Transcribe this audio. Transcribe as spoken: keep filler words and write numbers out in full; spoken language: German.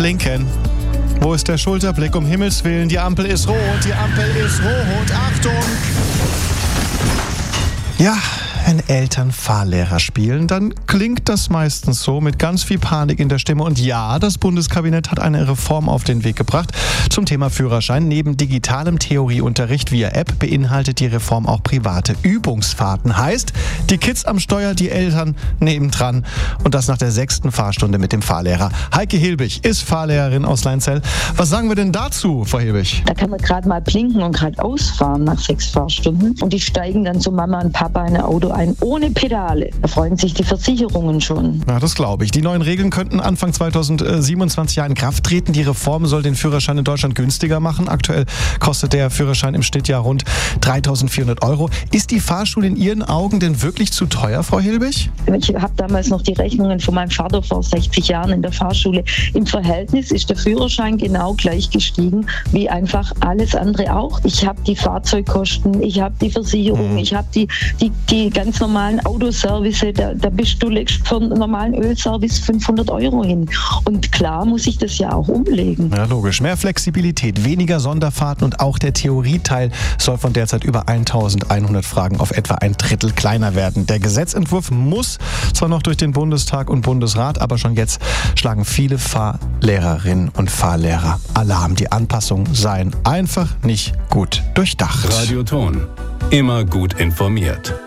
blinken. Wo ist der Schulterblick? Um Himmels Willen, die Ampel ist rot, die Ampel ist rot. Achtung! Ja, wenn Eltern Fahrlehrer spielen, dann klingt das meistens so mit ganz viel Panik in der Stimme. Und ja, das Bundeskabinett hat eine Reform auf den Weg gebracht zum Thema Führerschein. Neben digitalem Theorieunterricht via App beinhaltet die Reform auch private Übungsfahrten. Heißt, die Kids am Steuer, die Eltern nebendran. Und das nach der sechsten Fahrstunde mit dem Fahrlehrer. Heike Hilbig ist Fahrlehrerin aus Leinzell. Was sagen wir denn dazu, Frau Hilbig? Da kann man gerade mal blinken und gerade ausfahren nach sechs Fahrstunden. Und die steigen dann zu Mama und Papa in ein Auto ein, ohne Pedale. Da freuen sich die Versicherungen schon. Ja, das glaube ich. Die neuen Regeln könnten Anfang zweitausendsiebenundzwanzig in Kraft treten. Die Reform soll den Führerschein in Deutschland günstiger machen. Aktuell kostet der Führerschein im Schnitt ja rund dreitausendvierhundert Euro. Ist die Fahrschule in Ihren Augen denn wirklich zu teuer, Frau Hilbig? Ich habe damals noch die Rechnungen von meinem Vater vor sechzig Jahren in der Fahrschule. Im Verhältnis ist der Führerschein genau gleich gestiegen wie einfach alles andere auch. Ich habe die Fahrzeugkosten, ich habe die Versicherung, mhm. ich habe die, die, die ganz normalen Autoservice, da, da bist du legst für einen normalen Ölservice fünfhundert Euro hin. Und klar muss ich das ja auch umlegen. Ja, logisch. Mehr Flexibilität, weniger Sonderfahrten und auch der Theorieteil soll von derzeit über eintausendeinhundert Fragen auf etwa ein Drittel kleiner werden. Der Gesetzentwurf muss zwar noch durch den Bundestag und Bundesrat, aber schon jetzt schlagen viele Fahrlehrerinnen und Fahrlehrer Alarm. Die Anpassungen seien einfach nicht gut durchdacht. Radio Ton. Immer gut informiert.